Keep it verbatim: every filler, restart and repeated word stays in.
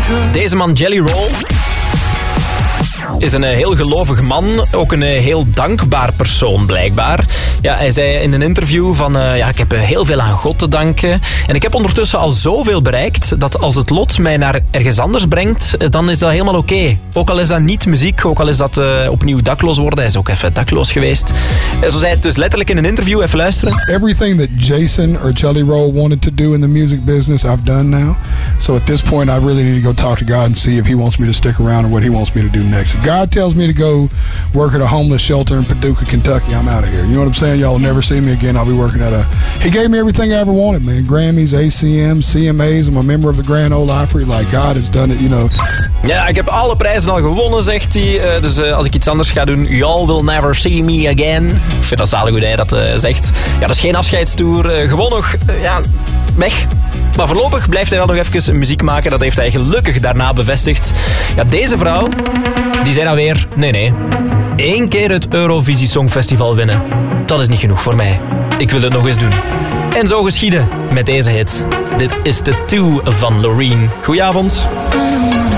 Deze man Jelly Roll is een heel gelovig man, ook een heel dankbaar persoon blijkbaar. Ja, hij zei in een interview van, uh, ja, ik heb heel veel aan God te danken en ik heb ondertussen al zoveel bereikt dat als het lot mij naar ergens anders brengt, dan is dat helemaal oké. Okay. Ook al is dat niet muziek, ook al is dat uh, opnieuw dakloos worden. Hij is ook even dakloos geweest. Uh, zo zei het dus letterlijk in een interview. Even luisteren. Everything that Jason or Jelly Roll wanted to do in the music business, I've done now. So at this point, I really need to go talk to God and see if he wants me to stick around or what he wants me to do next. If God tells me to go work at a homeless shelter in Paducah, Kentucky, I'm out of here. You know what I'm saying? Y'all will never see me again. I'll be working at a... He gave me everything I ever wanted, man. Grammys, A C M's, C M A's. I'm a member of the Grand Ole Opry. Like, God has done it, you know. Ja, ik heb alle prijzen al gewonnen, zegt hij. Uh, dus uh, als ik iets anders ga doen, y'all will never see me again. Ik vind dat zalig hoe hij dat uh, zegt. Ja, dat is geen afscheidstoer. Uh, gewoon nog, uh, ja, weg. Maar voorlopig blijft hij wel nog even muziek maken. Dat heeft hij gelukkig daarna bevestigd. Ja, deze vrouw, die zei nou weer, nee, nee. Eén keer het Eurovisie Songfestival winnen. Dat is niet genoeg voor mij. Ik wil het nog eens doen. En zo geschieden met deze hit. Dit is de Two van Loreen. Goedenavond.